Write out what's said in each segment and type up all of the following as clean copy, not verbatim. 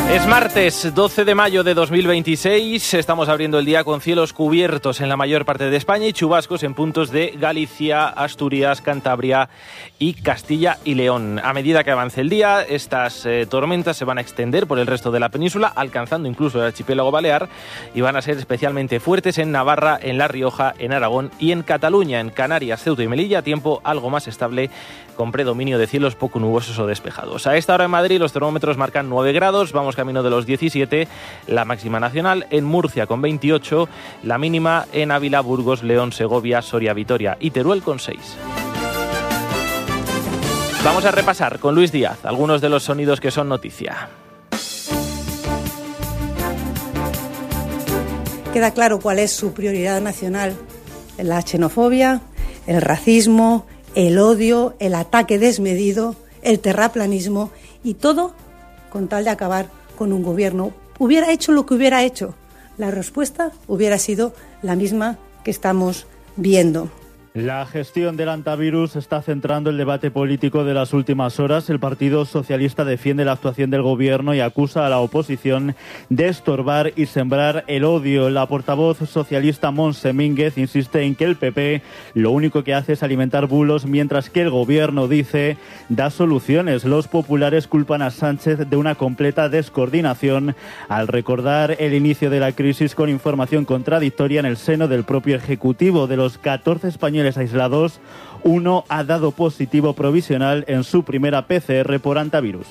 Es martes 12 de mayo de 2026, estamos abriendo el día con cielos cubiertos en la mayor parte de España y chubascos en puntos de Galicia, Asturias, Cantabria y Castilla y León. A medida que avance el día, estas tormentas se van a extender por el resto de la península, alcanzando incluso el archipiélago balear, y van a ser especialmente fuertes en Navarra, en La Rioja, en Aragón y en Cataluña. En Canarias, Ceuta y Melilla, tiempo algo más estable, con predominio de cielos poco nubosos o despejados. A esta hora en Madrid los termómetros marcan 9 grados, vamos camino de los 17, la máxima nacional en Murcia con 28, la mínima en Ávila, Burgos, León, Segovia, Soria, Vitoria y Teruel con 6. Vamos a repasar con Luis Díaz algunos de los sonidos que son noticia. Queda claro cuál es su prioridad nacional: la xenofobia, el racismo, el odio, el ataque desmedido, el terraplanismo, y todo con tal de acabar con un gobierno. Hubiera hecho lo que hubiera hecho, la respuesta hubiera sido la misma que estamos viendo. La gestión del antivirus está centrando el debate político de las últimas horas. El Partido Socialista defiende la actuación del gobierno y acusa a la oposición de estorbar y sembrar el odio. La portavoz socialista Montse Mínguez insiste en que el PP lo único que hace es alimentar bulos, mientras que el gobierno, dice, da soluciones. Los populares culpan a Sánchez de una completa descoordinación al recordar el inicio de la crisis con información contradictoria en el seno del propio Ejecutivo. De los 14 españoles aislados, uno ha dado positivo provisional en su primera PCR por antivirus.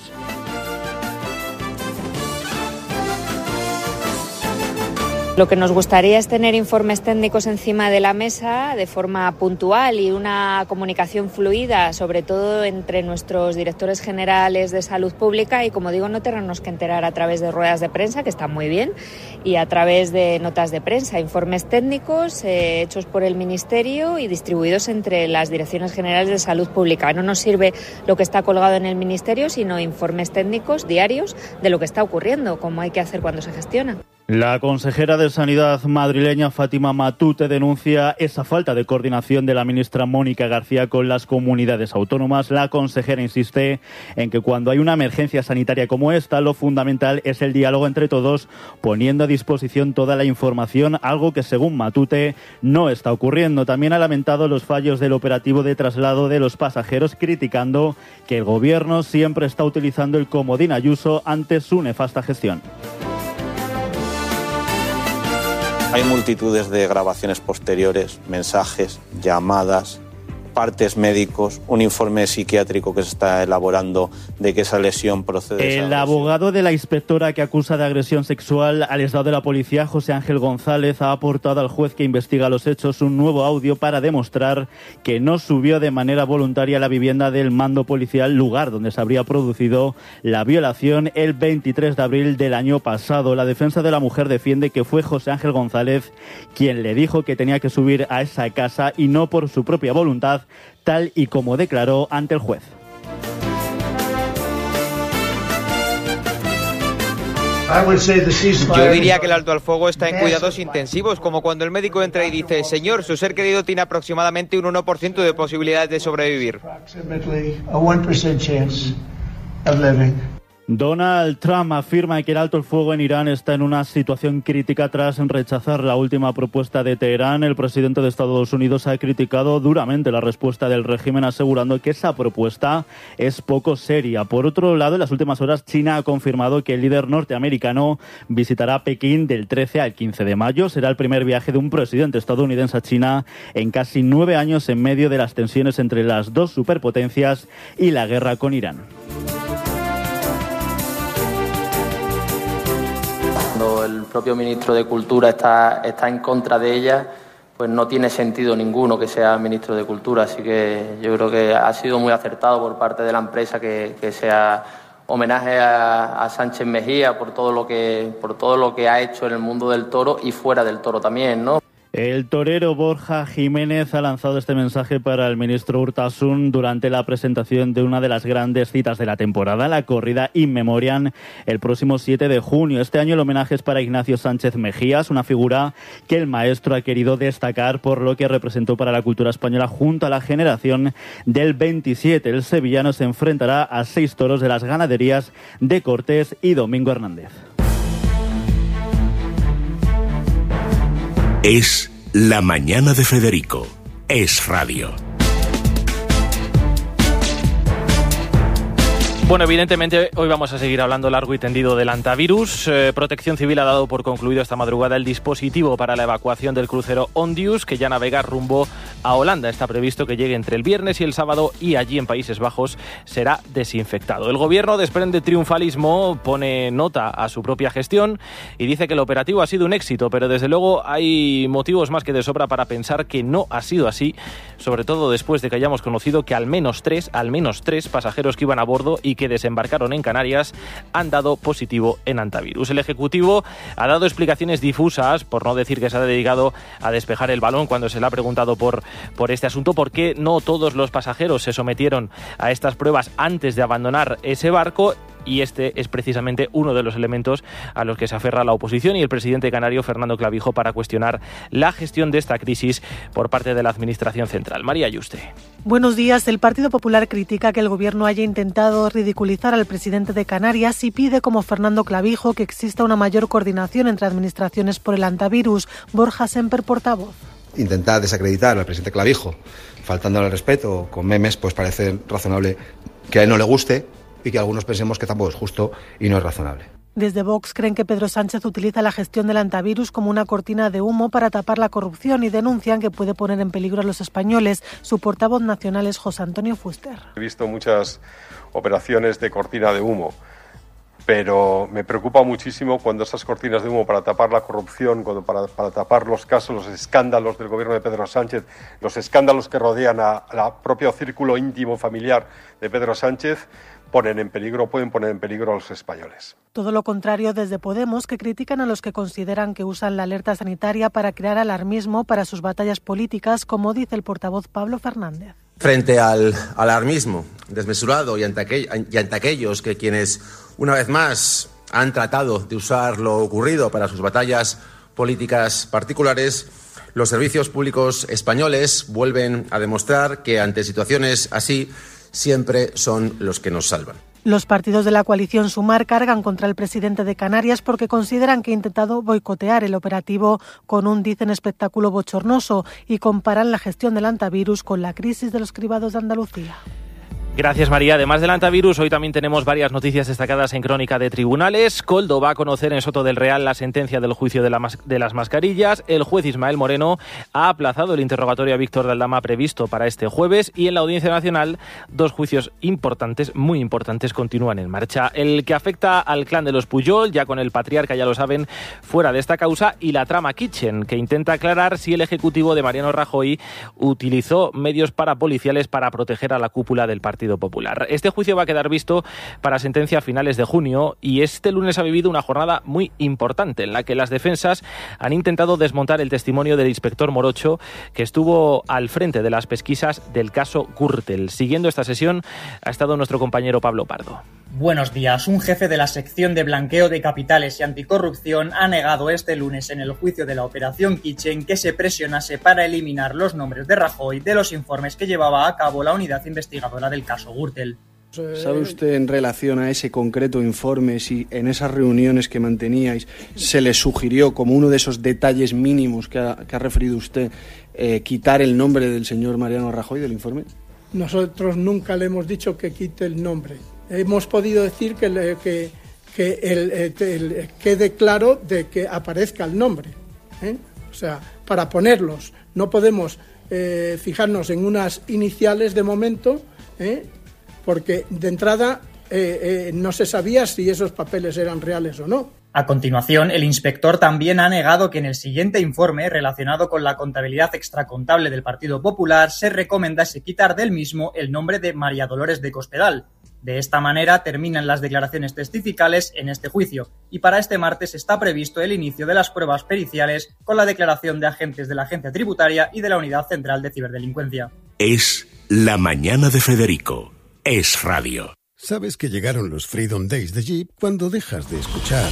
Lo que nos gustaría es tener informes técnicos encima de la mesa de forma puntual y una comunicación fluida, sobre todo entre nuestros directores generales de salud pública, y, como digo, no tenernos que enterar a través de ruedas de prensa, que están muy bien, y a través de notas de prensa. Informes técnicos hechos por el Ministerio y distribuidos entre las direcciones generales de salud pública. No nos sirve lo que está colgado en el Ministerio, sino informes técnicos diarios de lo que está ocurriendo, como hay que hacer cuando se gestiona. La consejera de Sanidad madrileña, Fátima Matute, denuncia esa falta de coordinación de la ministra Mónica García con las comunidades autónomas. La consejera insiste en que cuando hay una emergencia sanitaria como esta, lo fundamental es el diálogo entre todos, poniendo a disposición toda la información, algo que, según Matute, no está ocurriendo. También ha lamentado los fallos del operativo de traslado de los pasajeros, criticando que el gobierno siempre está utilizando el comodín Ayuso ante su nefasta gestión. Hay multitudes de grabaciones posteriores, mensajes, llamadas, partes médicos, un informe psiquiátrico que se está elaborando de que esa lesión procede de esa agresión. El abogado de la inspectora que acusa de agresión sexual al estado de la policía, José Ángel González, ha aportado al juez que investiga los hechos un nuevo audio para demostrar que no subió de manera voluntaria a la vivienda del mando policial, lugar donde se habría producido la violación el 23 de abril del año pasado. La defensa de la mujer defiende que fue José Ángel González quien le dijo que tenía que subir a esa casa y no por su propia voluntad, tal y como declaró ante el juez. Yo diría que el alto al fuego está en cuidados intensivos, como cuando el médico entra y dice: señor, su ser querido tiene aproximadamente un 1% de posibilidades de sobrevivir. Donald Trump afirma que el alto el fuego en Irán está en una situación crítica tras rechazar la última propuesta de Teherán. El presidente de Estados Unidos ha criticado duramente la respuesta del régimen, asegurando que esa propuesta es poco seria. Por otro lado, en las últimas horas, China ha confirmado que el líder norteamericano visitará Pekín del 13 al 15 de mayo. Será el primer viaje de un presidente estadounidense a China en casi 9 años, en medio de las tensiones entre las dos superpotencias y la guerra con Irán. Cuando el propio ministro de Cultura está en contra de ella, pues no tiene sentido ninguno que sea ministro de Cultura. Así que yo creo que ha sido muy acertado por parte de la empresa que sea homenaje a Sánchez Mejía por todo lo que ha hecho en el mundo del toro y fuera del toro también, ¿no? El torero Borja Jiménez ha lanzado este mensaje para el ministro Urtasun durante la presentación de una de las grandes citas de la temporada, la corrida In Memoriam, el próximo 7 de junio. Este año el homenaje es para Ignacio Sánchez Mejías, una figura que el maestro ha querido destacar por lo que representó para la cultura española junto a la generación del 27. El sevillano se enfrentará a 6 toros de las ganaderías de Cortés y Domingo Hernández. Es la mañana de Federico. Es radio. Bueno, evidentemente hoy vamos a seguir hablando largo y tendido del antivirus. Protección Civil ha dado por concluido esta madrugada el dispositivo para la evacuación del crucero Ondius, que ya navega rumbo a Holanda. Está previsto que llegue entre el viernes y el sábado y allí en Países Bajos será desinfectado. El gobierno desprende triunfalismo, pone nota a su propia gestión y dice que el operativo ha sido un éxito, pero desde luego hay motivos más que de sobra para pensar que no ha sido así, sobre todo después de que hayamos conocido que al menos tres pasajeros que iban a bordo y que desembarcaron en Canarias han dado positivo en antivirus. El Ejecutivo ha dado explicaciones difusas, por no decir que se ha dedicado a despejar el balón cuando se le ha preguntado por este asunto, por qué no todos los pasajeros se sometieron a estas pruebas antes de abandonar ese barco. Y este es precisamente uno de los elementos a los que se aferra la oposición y el presidente canario Fernando Clavijo para cuestionar la gestión de esta crisis por parte de la Administración Central. María Yuste. Buenos días. El Partido Popular critica que el Gobierno haya intentado ridiculizar al presidente de Canarias y pide, como Fernando Clavijo, que exista una mayor coordinación entre administraciones por el antivirus. Borja Semper, portavoz. Intentar desacreditar al presidente Clavijo, faltándole al respeto, con memes, pues parece razonable que a él no le guste y que algunos pensemos que tampoco es justo y no es razonable. Desde Vox creen que Pedro Sánchez utiliza la gestión del antivirus como una cortina de humo para tapar la corrupción y denuncian que puede poner en peligro a los españoles. Su portavoz nacional es José Antonio Fuster. He visto muchas operaciones de cortina de humo, pero me preocupa muchísimo cuando esas cortinas de humo para tapar la corrupción, cuando para tapar los casos, los escándalos del gobierno de Pedro Sánchez, los escándalos que rodean al propio círculo íntimo familiar de Pedro Sánchez, pueden poner en peligro a los españoles. Todo lo contrario desde Podemos, que critican a los que consideran que usan la alerta sanitaria para crear alarmismo para sus batallas políticas, como dice el portavoz Pablo Fernández. Frente al alarmismo desmesurado y ante aquellos que quienes, una vez más, han tratado de usar lo ocurrido para sus batallas políticas particulares, los servicios públicos españoles vuelven a demostrar que ante situaciones así siempre son los que nos salvan. Los partidos de la coalición Sumar cargan contra el presidente de Canarias porque consideran que ha intentado boicotear el operativo con un, dicen, espectáculo bochornoso y comparan la gestión del antivirus con la crisis de los cribados de Andalucía. Gracias, María. Además del antivirus, hoy también tenemos varias noticias destacadas en Crónica de Tribunales. Koldo va a conocer en Soto del Real la sentencia del juicio de las mascarillas. El juez Ismael Moreno ha aplazado el interrogatorio a Víctor de Aldama previsto para este jueves. Y en la Audiencia Nacional, 2 juicios importantes, muy importantes, continúan en marcha. El que afecta al clan de los Pujol, ya con el patriarca, ya lo saben, fuera de esta causa. Y la trama Kitchen, que intenta aclarar si el ejecutivo de Mariano Rajoy utilizó medios parapoliciales para proteger a la cúpula del Partido Popular. Este juicio va a quedar visto para sentencia a finales de junio y este lunes ha vivido una jornada muy importante en la que las defensas han intentado desmontar el testimonio del inspector Morocho, que estuvo al frente de las pesquisas del caso Gürtel. Siguiendo esta sesión ha estado nuestro compañero Pablo Pardo. Buenos días. Un jefe de la sección de blanqueo de capitales y anticorrupción ha negado este lunes en el juicio de la Operación Kitchen que se presionase para eliminar los nombres de Rajoy de los informes que llevaba a cabo la unidad investigadora del caso Gürtel. ¿Sabe usted en relación a ese concreto informe si en esas reuniones que manteníais se le sugirió como uno de esos detalles mínimos que ha referido usted quitar el nombre del señor Mariano Rajoy del informe? Nosotros nunca le hemos dicho que quite el nombre. Hemos podido decir que quede claro de que aparezca el nombre, O sea, para ponerlos. No podemos fijarnos en unas iniciales de momento, porque de entrada no se sabía si esos papeles eran reales o no. A continuación, el inspector también ha negado que en el siguiente informe, relacionado con la contabilidad extracontable del Partido Popular, se recomendase quitar del mismo el nombre de María Dolores de Cospedal. De esta manera terminan las declaraciones testificales en este juicio y para este martes está previsto el inicio de las pruebas periciales con la declaración de agentes de la Agencia Tributaria y de la Unidad Central de Ciberdelincuencia. Es La Mañana de Federico. Es radio. Sabes que llegaron los Freedom Days de Jeep cuando dejas de escuchar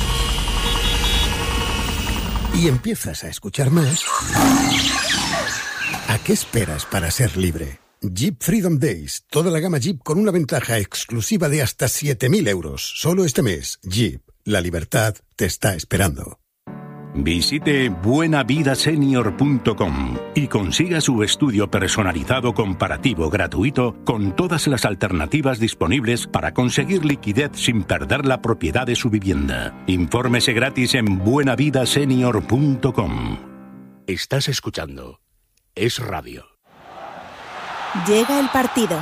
y empiezas a escuchar más. ¿A qué esperas para ser libre? Jeep Freedom Days. Toda la gama Jeep con una ventaja exclusiva de hasta 7.000 euros. Solo este mes. Jeep. La libertad te está esperando. Visite buenavidasenior.com y consiga su estudio personalizado comparativo gratuito con todas las alternativas disponibles para conseguir liquidez sin perder la propiedad de su vivienda. Infórmese gratis en buenavidasenior.com. Estás escuchando Es Radio. Llega el partido.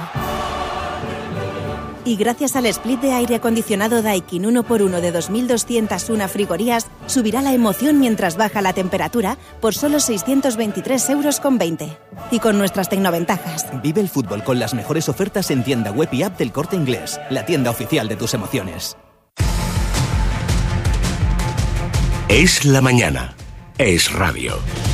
Y gracias al split de aire acondicionado Daikin 1x1 de 2.201 frigorías, subirá la emoción mientras baja la temperatura por solo 623,20 €. Y con nuestras tecnoventajas. Vive el fútbol con las mejores ofertas en tienda web y app del Corte Inglés, la tienda oficial de tus emociones. Es la mañana. Es radio.